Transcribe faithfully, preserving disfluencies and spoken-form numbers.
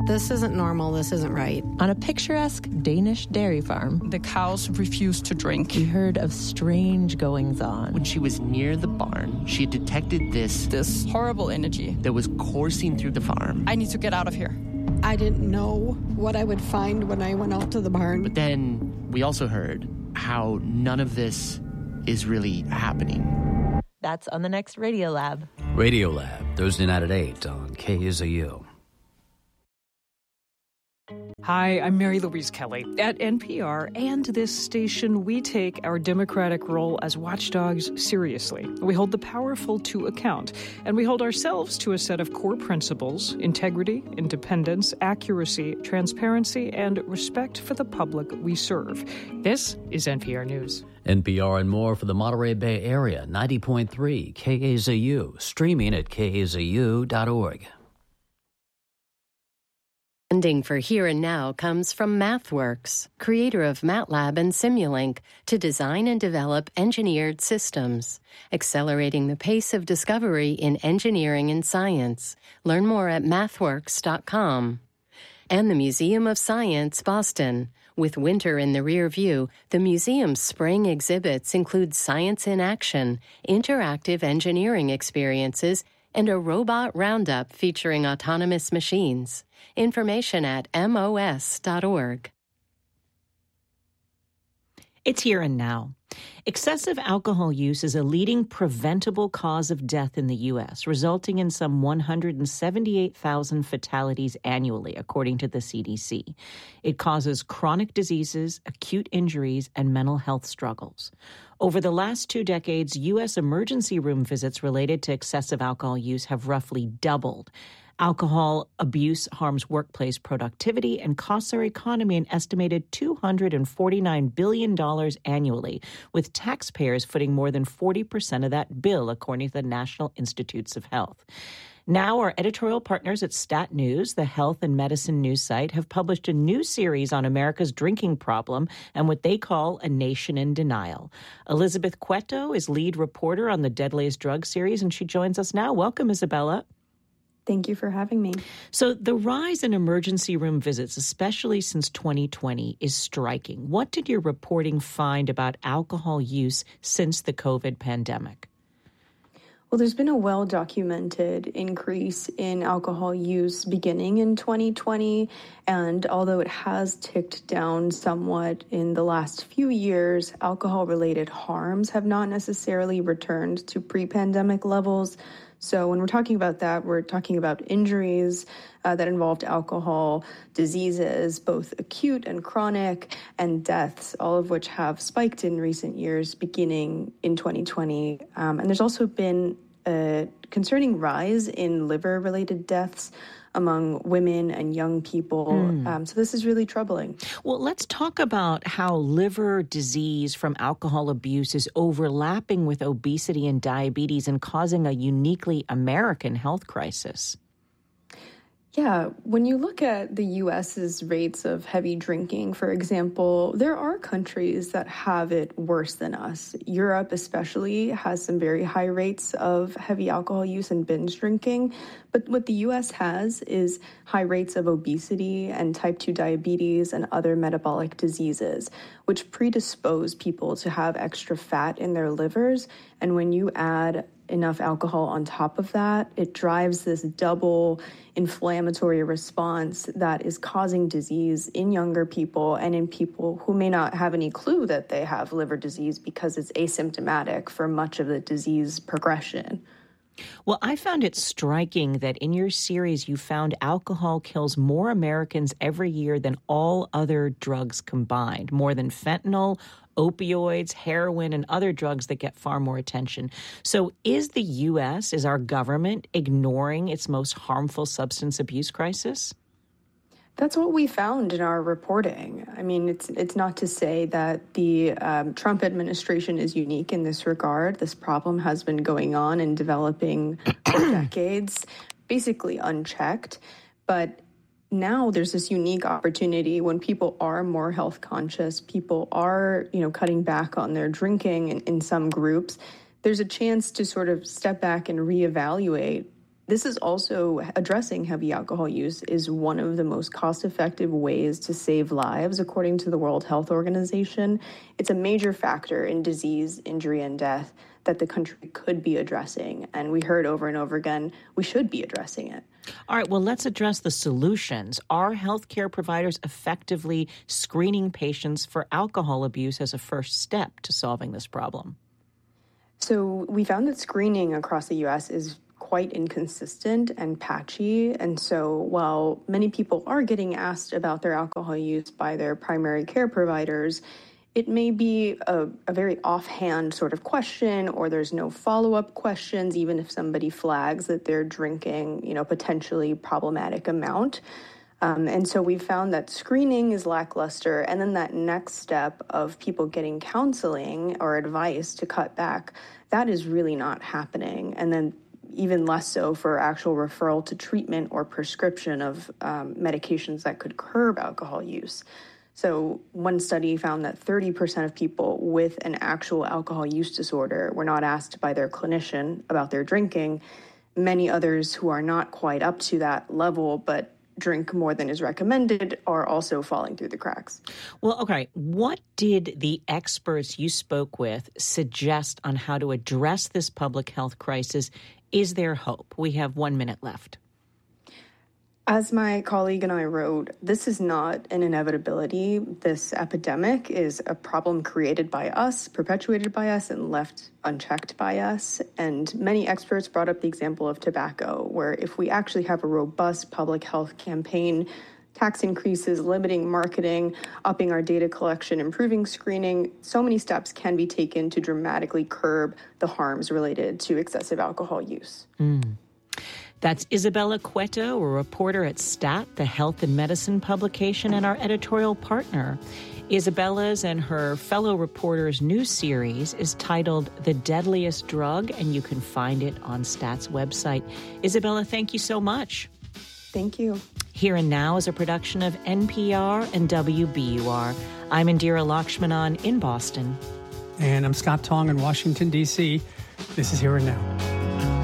This isn't normal. This isn't right. On a picturesque Danish dairy farm, the cows refused to drink. We heard of strange goings-on. When she was near the barn, she detected this... This horrible energy. ...that was coursing through the farm. I need to get out of here. I didn't know what I would find when I went out to the barn. But then we also heard how none of this is really happening. That's on the next Radiolab. Radiolab, Thursday night at eight on K Z U. Hi, I'm Mary Louise Kelly. At N P R and this station, we take our democratic role as watchdogs seriously. We hold the powerful to account, and we hold ourselves to a set of core principles: integrity, independence, accuracy, transparency, and respect for the public we serve. This is N P R News. N P R and more for the Monterey Bay area, ninety point three K A Z U, streaming at K A Z U dot org. Funding for Here and Now comes from MathWorks, creator of MATLAB and Simulink, to design and develop engineered systems, accelerating the pace of discovery in engineering and science. Learn more at mathworks dot com. And the Museum of Science, Boston. With winter in the rear view, the museum's spring exhibits include science in action, interactive engineering experiences, and a robot roundup featuring autonomous machines. Information at M O S dot org. It's Here and Now. Excessive alcohol use is a leading preventable cause of death in the U S, resulting in some one hundred seventy-eight thousand fatalities annually, according to the C D C. It causes chronic diseases, acute injuries, and mental health struggles. Over the last two decades, U S emergency room visits related to excessive alcohol use have roughly doubled. Alcohol abuse harms workplace productivity and costs our economy an estimated two hundred forty-nine billion dollars annually, with taxpayers footing more than forty percent of that bill, according to the National Institutes of Health. Now, our editorial partners at Stat News, the health and medicine news site, have published a new series on America's drinking problem and what they call a nation in denial. Elizabeth Cueto is lead reporter on the Deadliest Drug series, and she joins us now. Welcome, Isabella. Thank you for having me. So the rise in emergency room visits, especially since twenty twenty, is striking. What did your reporting find about alcohol use since the COVID pandemic? Well, there's been a well-documented increase in alcohol use beginning in twenty twenty, and although it has ticked down somewhat in the last few years, alcohol-related harms have not necessarily returned to pre-pandemic levels. So when we're talking about that, we're talking about injuries uh, that involved alcohol, diseases, both acute and chronic, and deaths, all of which have spiked in recent years, beginning in twenty twenty. Um, and there's also been a concerning rise in liver-related deaths among women and young people. Mm. Um, so this is really troubling. Well, let's talk about how liver disease from alcohol abuse is overlapping with obesity and diabetes and causing a uniquely American health crisis. Yeah, when you look at the U S's rates of heavy drinking, for example, there are countries that have it worse than us. Europe especially has some very high rates of heavy alcohol use and binge drinking. But what the U S has is high rates of obesity and type two diabetes and other metabolic diseases, which predispose people to have extra fat in their livers. And when you add enough alcohol on top of that, it drives this double inflammatory response that is causing disease in younger people and in people who may not have any clue that they have liver disease because it's asymptomatic for much of the disease progression. Well, I found it striking that in your series you found alcohol kills more Americans every year than all other drugs combined, more than fentanyl, opioids, heroin, and other drugs that get far more attention. So is the U S, is our government ignoring its most harmful substance abuse crisis? That's what we found in our reporting. I mean, it's it's not to say that the um, Trump administration is unique in this regard. This problem has been going on and developing for decades, basically unchecked. But now there's this unique opportunity when people are more health conscious, people are, you know, cutting back on their drinking in, in some groups. There's a chance to sort of step back and reevaluate This is also addressing heavy alcohol use is one of the most cost-effective ways to save lives, according to the World Health Organization. It's a major factor in disease, injury, and death that the country could be addressing. And we heard over and over again, we should be addressing it. All right, well, let's address the solutions. Are healthcare providers effectively screening patients for alcohol abuse as a first step to solving this problem? So we found that screening across the U S is quite inconsistent and patchy. And so while many people are getting asked about their alcohol use by their primary care providers, it may be a, a very offhand sort of question, or there's no follow-up questions, even if somebody flags that they're drinking, you know, potentially problematic amount. Um, and so we've found that screening is lackluster. And then that next step of people getting counseling or advice to cut back, that is really not happening. And then even less so for actual referral to treatment or prescription of um, medications that could curb alcohol use. So one study found that thirty percent of people with an actual alcohol use disorder were not asked by their clinician about their drinking. Many others who are not quite up to that level but drink more than is recommended are also falling through the cracks. Well, okay, what did the experts you spoke with suggest on how to address this public health crisis? Is there hope? We have one minute left. As my colleague and I wrote, this is not an inevitability. This epidemic is a problem created by us, perpetuated by us, and left unchecked by us. And many experts brought up the example of tobacco, where if we actually have a robust public health campaign, tax increases, limiting marketing, upping our data collection, improving screening, so many steps can be taken to dramatically curb the harms related to excessive alcohol use. Mm. That's Isabella Cueto, a reporter at STAT, the health and medicine publication, and our editorial partner. Isabella's and her fellow reporters' new series is titled The Deadliest Drug, and you can find it on STAT's website. Isabella, thank you so much. Thank you. Here and Now is a production of N P R and W B U R. I'm Indira Lakshmanan in Boston. And I'm Scott Tong in Washington, D C. This is Here and Now.